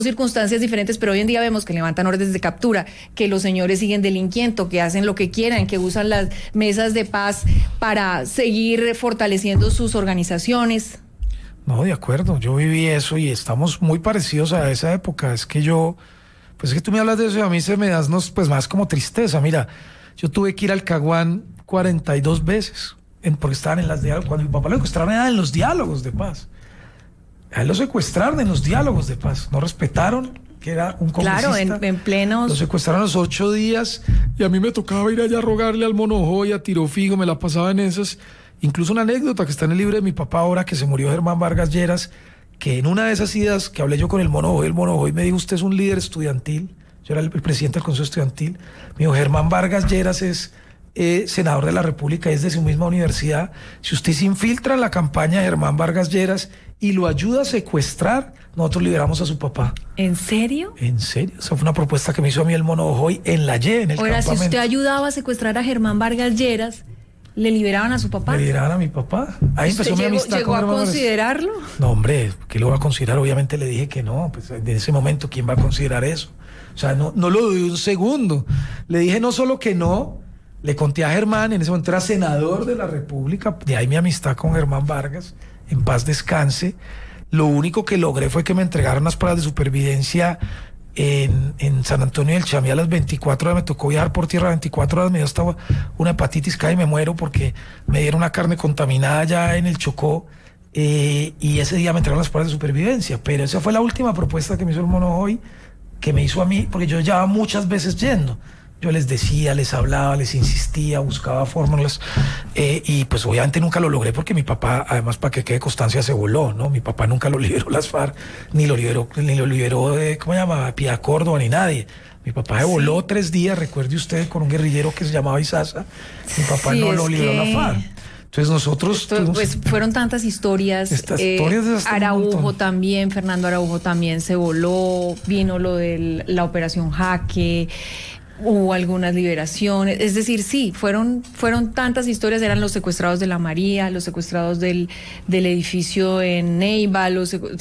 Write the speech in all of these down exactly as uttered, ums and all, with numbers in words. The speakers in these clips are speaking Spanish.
circunstancias diferentes, pero hoy en día vemos que levantan órdenes de captura, que los señores siguen delinquiendo, que hacen lo que quieran, que usan las mesas de paz para seguir fortaleciendo sus organizaciones. No, de acuerdo, yo viví eso y estamos muy parecidos a esa época. Es que yo, pues es que tú me hablas de eso y a mí se me da pues más como tristeza. Mira, yo tuve que ir al Caguán cuarenta y dos veces, en, porque estaban en las diálogos, cuando mi papá lo secuestraron era en los diálogos de paz. A él lo secuestraron en los diálogos de paz, no respetaron que era un congresista. Claro, en, en plenos... Lo secuestraron los ocho días y a mí me tocaba ir allá a rogarle al Monojo y a Tiro Figo, me la pasaba en esas. Incluso una anécdota que está en el libro de mi papá ahora, que se murió Germán Vargas Lleras, que en una de esas idas que hablé yo con el Monojo, el Monojo y me dijo, usted es un líder estudiantil, yo era el, el presidente del Consejo Estudiantil, me dijo, Germán Vargas Lleras es eh, senador de la República, es de su misma universidad, si usted se infiltra en la campaña de Germán Vargas Lleras y lo ayuda a secuestrar, nosotros liberamos a su papá. ¿En serio? En serio, esa fue una propuesta que me hizo a mí el Mono Ojoy en la Y, en el Ahora, campamento. si usted ayudaba a secuestrar a Germán Vargas Lleras, ¿le liberaban a su papá? ¿Le liberaban a mi papá? Ahí empezó mi amistad. ¿Llegó con a considerarlo? No, hombre, ¿qué lo va a considerar? Obviamente le dije que no, pues en ese momento, ¿quién va a considerar eso? O sea, no, no lo dudé un segundo. Le dije no solo que no, le conté a Germán, en ese momento era senador de la República, de ahí mi amistad con Germán Vargas, en paz descanse. Lo único que logré fue que me entregaran las pruebas de supervivencia en, en San Antonio del Chamí a las veinticuatro horas. Me tocó viajar por tierra veinticuatro horas, me dio hasta una hepatitis, casi me muero porque me dieron una carne contaminada ya en el Chocó, eh, y ese día me entregaron las pruebas de supervivencia. Pero esa fue la última propuesta que me hizo el Mono hoy, que me hizo a mí, porque yo ya muchas veces yendo. Yo les decía, les hablaba, les insistía, buscaba fórmulas, eh, y pues obviamente nunca lo logré porque mi papá, además para que quede constancia, se voló, ¿no? Mi papá nunca lo liberó las FARC, ni lo liberó, ni lo liberó, de, ¿cómo se llama? Piedad Córdoba, ni nadie. Mi papá se voló sí. tres días, recuerde usted, con un guerrillero que se llamaba Isaza. Mi papá sí, no lo liberó que... la FARC. Entonces nosotros... Esto, tuvimos, pues fueron tantas historias. Estas eh, historias de Araujo también, Fernando Araujo también se voló, vino lo de la Operación Jaque... Hubo algunas liberaciones, es decir, sí, fueron, fueron tantas historias, eran los secuestrados de la María, los secuestrados del, del edificio en Neiva, los secu...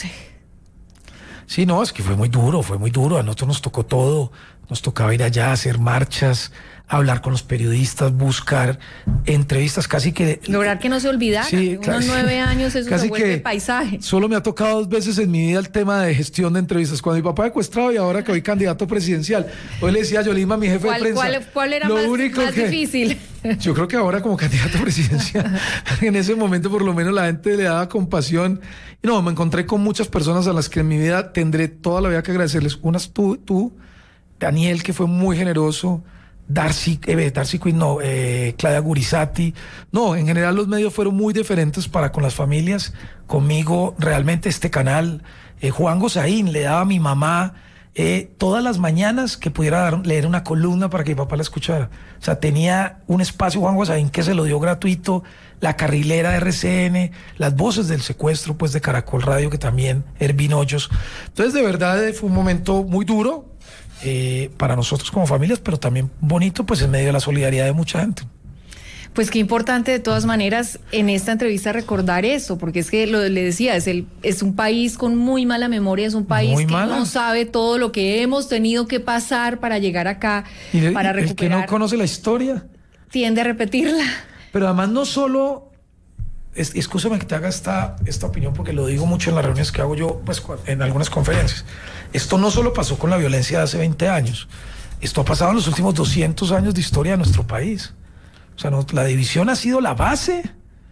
Sí, no, es que fue muy duro, fue muy duro, a nosotros nos tocó todo, nos tocaba ir allá, hacer marchas, hablar con los periodistas, buscar entrevistas, casi que... Lograr que no se olvidara, sí, unos casi, nueve años eso se vuelve paisaje. Solo me ha tocado dos veces en mi vida el tema de gestión de entrevistas, cuando mi papá secuestrado y ahora que hoy candidato presidencial. Hoy le decía a Yolima, mi jefe de prensa... ¿Cuál, cuál era lo más, único más que, difícil? Yo creo que ahora como candidato presidencial, en ese momento por lo menos la gente le daba compasión. Y no, me encontré con muchas personas a las que en mi vida tendré toda la vida que agradecerles. Unas tú, tú Daniel, que fue muy generoso, Darcy, eh, Darcy Quinn, no, eh, Claudia Gurizati. No, en general los medios fueron muy diferentes para con las familias. Conmigo, realmente este canal, eh, Juan Gozaín le daba a mi mamá eh, todas las mañanas que pudiera dar, leer una columna para que mi papá la escuchara. O sea, tenía un espacio Juan Gozaín que se lo dio gratuito, la carrilera de R C N, las voces del secuestro, pues de Caracol Radio, que también, Ervin Hoyos. Entonces, de verdad, fue un momento muy duro. Eh, para nosotros como familias, pero también bonito, pues en medio de la solidaridad de mucha gente. Pues qué importante de todas maneras en esta entrevista recordar eso, porque es que lo le decía, es el es un país con muy mala memoria, es un país muy que mala. No sabe todo lo que hemos tenido que pasar para llegar acá, y de, para recuperar. El que no conoce la historia tiende a repetirla. Pero además no solo, es, excúsame que te haga esta, esta opinión, porque lo digo mucho en las reuniones que hago yo, pues en algunas conferencias. Esto no solo pasó con la violencia de hace veinte años, esto ha pasado en los últimos doscientos años de historia de nuestro país. O sea, no, la división ha sido la base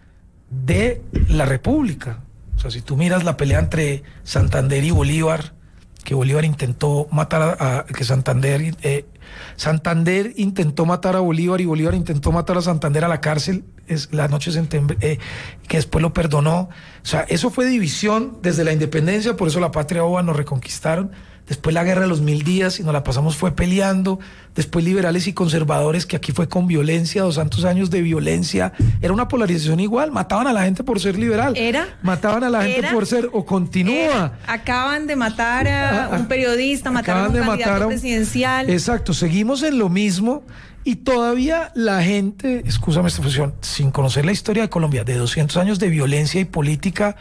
de la República. O sea, si tú miras la pelea entre Santander y Bolívar, que Bolívar intentó matar a, a que Santander, eh, Santander intentó matar a Bolívar y Bolívar intentó matar a Santander a la cárcel, es la noche de septiembre, eh, que después lo perdonó. O sea, eso fue división desde la independencia, por eso la patria boba nos reconquistaron. Después la guerra de los mil días y nos la pasamos fue peleando. Después liberales y conservadores, que aquí fue con violencia, doscientos años de violencia. Era una polarización igual, mataban a la gente por ser liberal. ¿Era? Mataban a la gente ¿Era? por ser, o continúa. Era. Acaban de matar a un periodista, mataron a un candidato un, presidencial. Exacto, seguimos en lo mismo y todavía la gente, excúsame esta expresión, sin conocer la historia de Colombia, de doscientos años de violencia y política,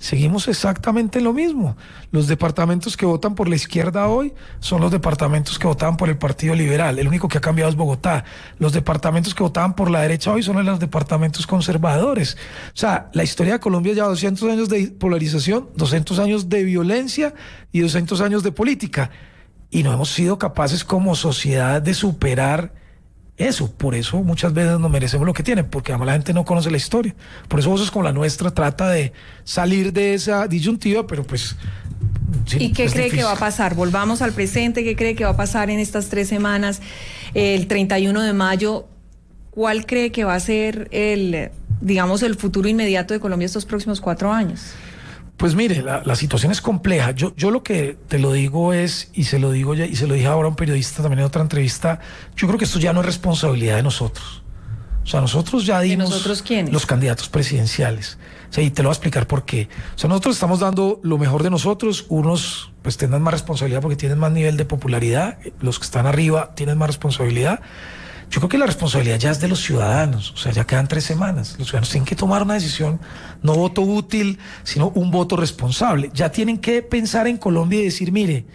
seguimos exactamente en lo mismo. Los departamentos que votan por la izquierda hoy son los departamentos que votaban por el Partido Liberal. El único que ha cambiado es Bogotá. Los departamentos que votaban por la derecha hoy son los departamentos conservadores. O sea, la historia de Colombia lleva doscientos años de polarización, doscientos años de violencia y doscientos años de política. Y no hemos sido capaces como sociedad de superar eso. Por eso muchas veces no merecemos lo que tienen, porque además la gente no conoce la historia. Por eso Voces como la nuestra trata de salir de esa disyuntiva, pero pues... Sí, ¿y qué cree difícil. que va a pasar? Volvamos al presente. ¿Qué cree que va a pasar en estas tres semanas? El treinta y uno de mayo, ¿cuál cree que va a ser el, digamos, el futuro inmediato de Colombia estos próximos cuatro años? Pues mire, la, la situación es compleja. Yo, yo lo que te lo digo es, y se lo digo ya, y se lo dije ahora a un periodista también en otra entrevista, yo creo que esto ya no es responsabilidad de nosotros. O sea, nosotros ya dimos... ¿De nosotros quiénes? Los candidatos presidenciales. O sea, y te lo voy a explicar por qué. O sea, nosotros estamos dando lo mejor de nosotros. Unos pues tendrán más responsabilidad porque tienen más nivel de popularidad. Los que están arriba tienen más responsabilidad. Yo creo que la responsabilidad ya es de los ciudadanos. O sea, ya quedan tres semanas. Los ciudadanos tienen que tomar una decisión, no voto útil, sino un voto responsable. Ya tienen que pensar en Colombia y decir, mire,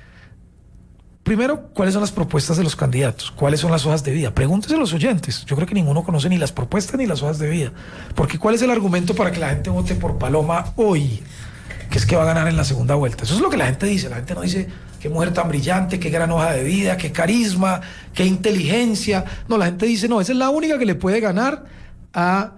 primero, ¿cuáles son las propuestas de los candidatos? ¿Cuáles son las hojas de vida? Pregúntese a los oyentes. Yo creo que ninguno conoce ni las propuestas ni las hojas de vida. Porque ¿cuál es el argumento para que la gente vote por Paloma hoy? Que es que va a ganar en la segunda vuelta. Eso es lo que la gente dice. La gente no dice qué mujer tan brillante, qué gran hoja de vida, qué carisma, qué inteligencia. No, la gente dice, no, esa es la única que le puede ganar a,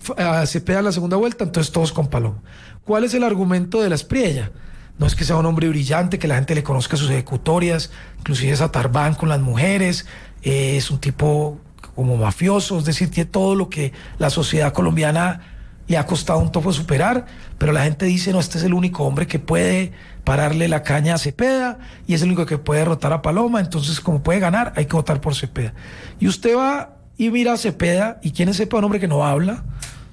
a Cepeda en la segunda vuelta, entonces todos con Paloma. ¿Cuál es el argumento de la Espriella? No es que sea un hombre brillante, que la gente le conozca sus ejecutorias, inclusive es atarbán con las mujeres, eh, es un tipo como mafioso, es decir, tiene todo lo que la sociedad colombiana le ha costado un topo superar, pero la gente dice, no, este es el único hombre que puede pararle la caña a Cepeda y es el único que puede derrotar a Paloma, entonces como puede ganar, hay que votar por Cepeda. Y usted va y mira a Cepeda, y quién es Cepeda, un hombre que no habla,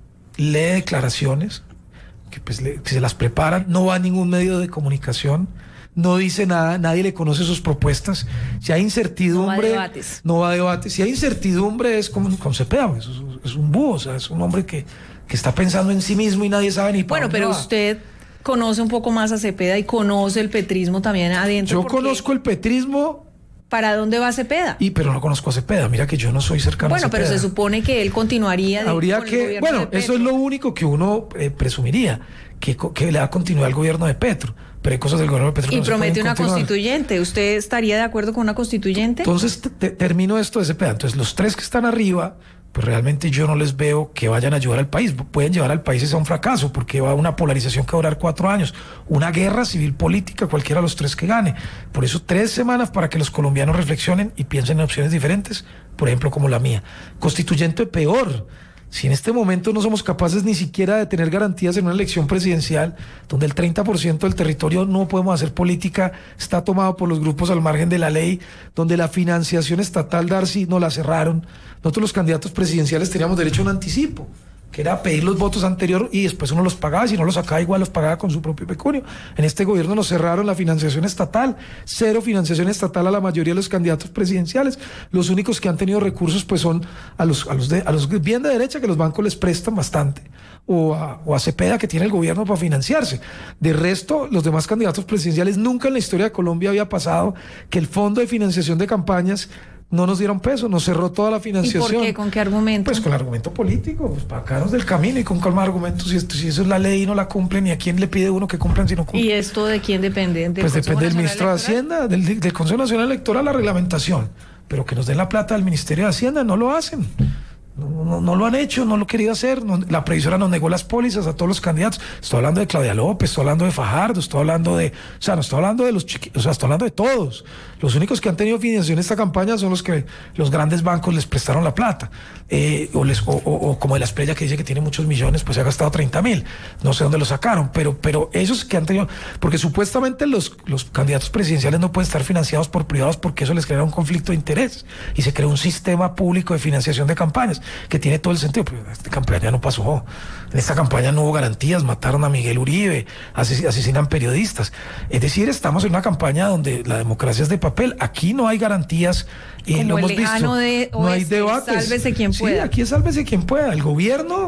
lee declaraciones, que, pues le, que se las preparan, no va a ningún medio de comunicación, no dice nada, nadie le conoce sus propuestas. Si hay incertidumbre, no va a debates. No va a debates. Si hay incertidumbre es como con Cepeda, es, es un búho, o sea, es un hombre que, que está pensando en sí mismo y nadie sabe ni para Bueno, dónde pero va. usted conoce un poco más a Cepeda y conoce el petrismo también adentro. Yo conozco el petrismo. ¿Para dónde va Cepeda? Y pero no conozco a Cepeda, mira que yo no soy cercano bueno, a Cepeda. Bueno, pero se supone que él continuaría. De, Habría con que, el bueno, eso es lo único que uno eh, presumiría, que, que le da continuidad al gobierno de Petro, pero hay cosas del gobierno de Petro que y no se promete pueden una continuar. Constituyente. ¿Usted estaría de acuerdo con una constituyente? Entonces te, te, termino esto de Cepeda. Entonces los tres que están arriba, pues realmente yo no les veo que vayan a ayudar al país. Pueden llevar al país a un fracaso, porque va a una polarización que va a durar cuatro años, una guerra civil política, cualquiera de los tres que gane. Por eso tres semanas para que los colombianos reflexionen y piensen en opciones diferentes, por ejemplo como la mía. Constituyente peor. Si en este momento no somos capaces ni siquiera de tener garantías en una elección presidencial, donde el treinta por ciento del territorio no podemos hacer política, está tomado por los grupos al margen de la ley, donde la financiación estatal, Darcy, no la cerraron. Nosotros los candidatos presidenciales teníamos derecho a un anticipo, que era pedir los votos anterior y después uno los pagaba, si no los sacaba igual los pagaba con su propio pecunio. En este gobierno nos cerraron la financiación estatal, cero financiación estatal a la mayoría de los candidatos presidenciales. Los únicos que han tenido recursos pues son a los, a los, de, a los bien de derecha, que los bancos les prestan bastante, o a, o a Cepeda, que tiene el gobierno para financiarse. De resto, los demás candidatos presidenciales, nunca en la historia de Colombia había pasado que el fondo de financiación de campañas no nos dieron peso, nos cerró toda la financiación. ¿Y por qué? ¿Con qué argumento? Pues con el argumento político, pues para sacarnos del camino. Y con calma argumentos, si, esto, si eso es la ley y no la cumplen, ¿y a quién le pide uno que cumplan si no cumplen? ¿Y esto de quién depende? ¿Del pues depende del ministro de Hacienda, del, del Consejo Nacional Electoral, la reglamentación. Pero que nos den la plata del Ministerio de Hacienda, no lo hacen. No, no, no lo han hecho, no lo han querido hacer. No, la previsora nos negó las pólizas a todos los candidatos. Estoy hablando de Claudia López, estoy hablando de Fajardo, estoy hablando de, o sea, no estoy hablando de los chiquitos, o sea, estoy hablando de todos. Los únicos que han tenido financiación en esta campaña son los que los grandes bancos les prestaron la plata. Eh, o, les, o, o, o como de la Espriella, que dice que tiene muchos millones, pues se ha gastado treinta mil. No sé dónde lo sacaron, pero, pero esos que han tenido, porque supuestamente los, los candidatos presidenciales no pueden estar financiados por privados porque eso les crea un conflicto de interés. Y se creó un sistema público de financiación de campañas que tiene todo el sentido. Pero esta campaña no pasó. En esta campaña no hubo garantías, mataron a Miguel Uribe, ases, asesinan periodistas. Es decir, estamos en una campaña donde la democracia es de papel. Aquí no hay garantías. Eh, Como lo hemos el lejano visto. de No hay oeste, debates. Sálvese quien pueda. Sí, aquí es sálvese quien pueda. El gobierno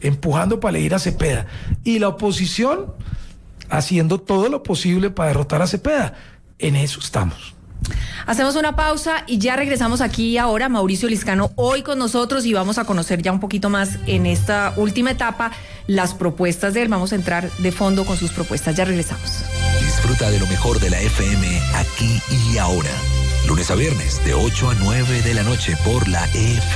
empujando para elegir a Cepeda. Y la oposición haciendo todo lo posible para derrotar a Cepeda. En eso estamos. Hacemos una pausa y ya regresamos aquí ahora. Mauricio Liscano hoy con nosotros y vamos a conocer ya un poquito más en esta última etapa las propuestas de él. Vamos a entrar de fondo con sus propuestas. Ya regresamos. Disfruta de lo mejor de la F M aquí y ahora. Lunes a viernes de ocho a nueve de la noche por la F M.